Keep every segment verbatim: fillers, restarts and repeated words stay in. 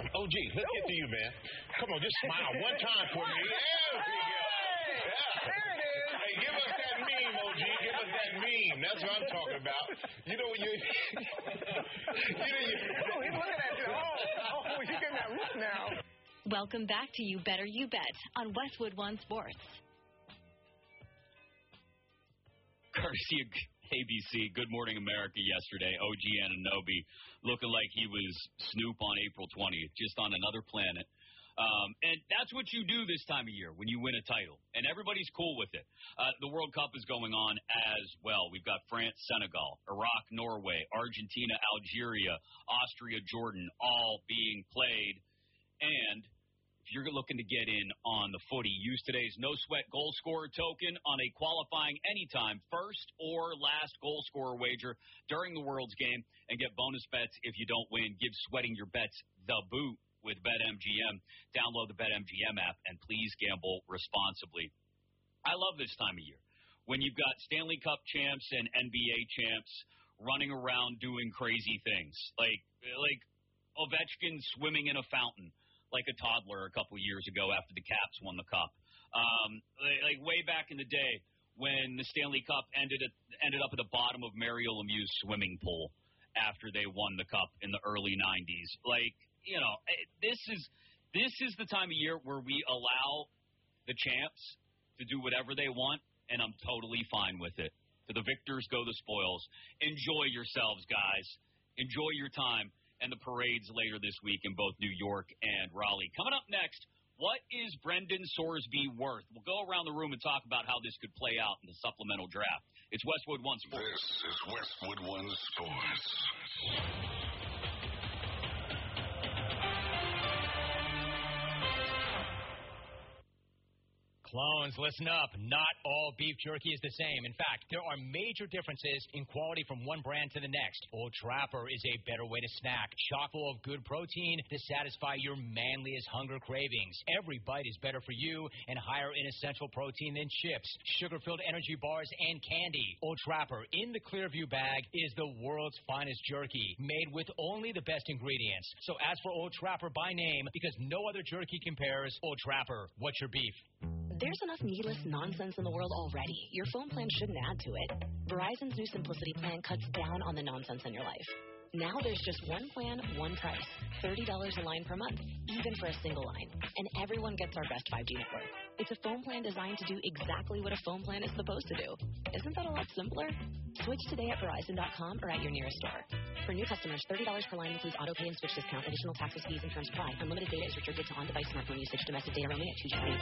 O G, let's get to you, man. Come on, just smile one time for me. There we go. Yeah. There it is. Hey, give us that meme, O G. Give us that meme. That's what I'm talking about. You know when you... you know, you oh, he's looking at you. Oh, oh, you're getting that look now. Welcome back to You Better You Bet on Westwood One Sports. Courtesy of A B C, Good Morning America yesterday, O G Anunoby looking like he was Snoop on April twentieth, just on another planet. Um, and that's what you do this time of year when you win a title. And everybody's cool with it. Uh, the World Cup is going on as well. We've got France, Senegal, Iraq, Norway, Argentina, Algeria, Austria, Jordan, all being played. And if you're looking to get in on the footy, use today's no-sweat goal scorer token on a qualifying anytime first or last goal scorer wager during the World's game and get bonus bets if you don't win. Give sweating your bets the boot with BetMGM. Download the BetMGM app and please gamble responsibly. I love this time of year when you've got Stanley Cup champs and N B A champs running around doing crazy things like like Ovechkin swimming in a fountain like a toddler a couple years ago after the Caps won the Cup. Um, like way back in the day when the Stanley Cup ended at, ended up at the bottom of Mario Lemieux's swimming pool after they won the Cup in the early nineties. Like, you know, this is this is the time of year where we allow the champs to do whatever they want, and I'm totally fine with it. To the victors go the spoils. Enjoy yourselves, guys. Enjoy your time and the parades later this week in both New York and Raleigh. Coming up next, what is Brendan Sorsby worth? We'll go around the room and talk about how this could play out in the supplemental draft. It's Westwood One Sports. This is Westwood One Sports. Clones, listen up. Not all beef jerky is the same. In fact, there are major differences in quality from one brand to the next. Old Trapper is a better way to snack. Chock full of good protein to satisfy your manliest hunger cravings. Every bite is better for you and higher in essential protein than chips, sugar-filled energy bars, and candy. Old Trapper in the Clearview bag is the world's finest jerky, made with only the best ingredients. So ask for Old Trapper by name because no other jerky compares. Old Trapper, what's your beef? There's enough needless nonsense in the world already. Your phone plan shouldn't add to it. Verizon's new Simplicity plan cuts down on the nonsense in your life. Now there's just one plan, one price. thirty dollars a line per month, even for a single line. And everyone gets our best five G network. It's a phone plan designed to do exactly what a phone plan is supposed to do. Isn't that a lot simpler? Switch today at Verizon dot com or at your nearest store. For new customers, thirty dollars per line includes auto pay and switch discount. Additional taxes, fees, and terms apply. Unlimited data is restricted to on-device smartphone usage. Domestic data roaming at two G speed.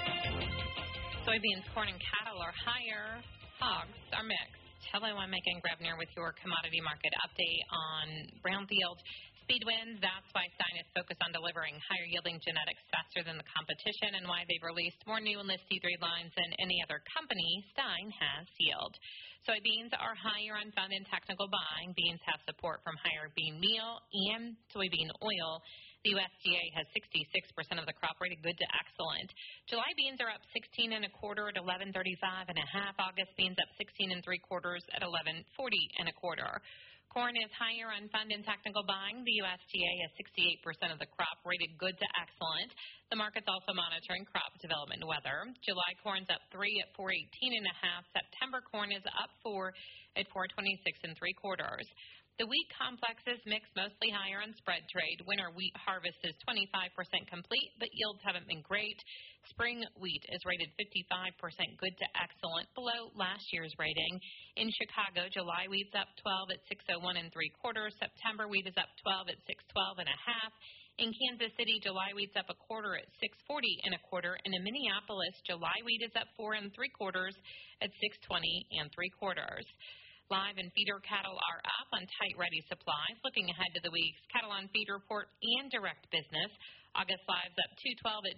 Soybeans, corn, and cattle are higher. Hogs are mixed. Hello, I'm Megan Grevner with your commodity market update on Brownfield. Speed wins, that's why Stein is focused on delivering higher-yielding genetics faster than the competition and why they've released more new Enlist C three lines than any other company Stein has sealed. Soybeans are higher on fund and technical buying. Beans have support from higher bean meal and soybean oil. The U S D A has sixty-six percent of the crop rated good to excellent. July beans are up sixteen and a quarter at eleven thirty-five and a half. August beans up sixteen and three quarters at eleven forty and a quarter. Corn is higher on fund and technical buying. The U S D A has sixty-eight percent of the crop rated good to excellent. The market's also monitoring crop development and weather. July corn's up three at four eighteen and a half. September corn is up four at four twenty-six and three quarters. The wheat complex is mixed, mostly higher on spread trade. Winter wheat harvest is twenty-five percent complete, but yields haven't been great. Spring wheat is rated fifty-five percent good to excellent, below last year's rating. In Chicago, July wheat's up twelve at six oh one and three quarters. September wheat is up twelve at six twelve and a half. In Kansas City, July wheat's up a quarter at six forty and a quarter. And in Minneapolis, July wheat is up four and three quarters at six twenty and three quarters. Live and feeder cattle are up on tight ready supplies. Looking ahead to the week's cattle on feed report and direct business. August live's up two twelve at